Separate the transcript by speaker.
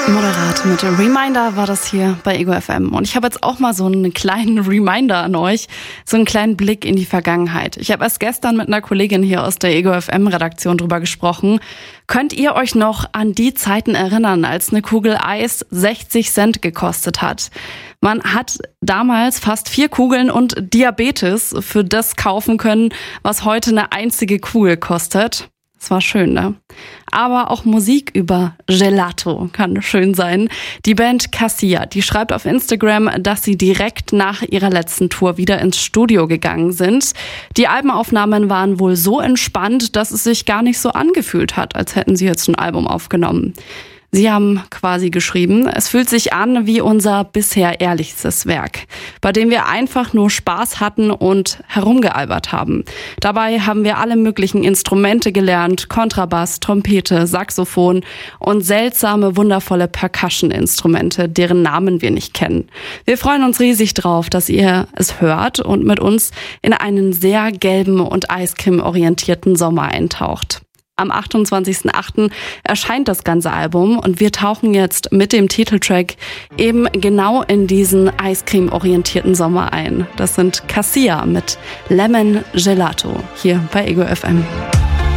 Speaker 1: Moderat mit Reminder war das hier bei Ego FM. Und ich habe jetzt auch mal so einen kleinen Reminder an euch, so einen kleinen Blick in die Vergangenheit. Ich habe erst gestern mit einer Kollegin hier aus der Ego FM Redaktion drüber gesprochen. Könnt ihr euch noch an die Zeiten erinnern, als eine Kugel Eis 60 Cent gekostet hat? Man hat damals fast 4 Kugeln und Diabetes für das kaufen können, was heute eine einzige Kugel kostet. Das war schön, ne? Aber auch Musik über Gelato kann schön sein. Die Band Cassia, die schreibt auf Instagram, dass sie direkt nach ihrer letzten Tour wieder ins Studio gegangen sind. Die Albenaufnahmen waren wohl so entspannt, dass es sich gar nicht so angefühlt hat, als hätten sie jetzt ein Album aufgenommen. Sie haben quasi geschrieben, es fühlt sich an wie unser bisher ehrlichstes Werk, bei dem wir einfach nur Spaß hatten und herumgealbert haben. Dabei haben wir alle möglichen Instrumente gelernt, Kontrabass, Trompete, Saxophon und seltsame, wundervolle Percussion-Instrumente, deren Namen wir nicht kennen. Wir freuen uns riesig drauf, dass ihr es hört und mit uns in einen sehr gelben und eiscreme-orientierten Sommer eintaucht. Am 28.08. erscheint das ganze Album und wir tauchen jetzt mit dem Titeltrack eben genau in diesen eiscreme-orientierten Sommer ein. Das sind Cassia mit Lemon Gelato hier bei Ego FM.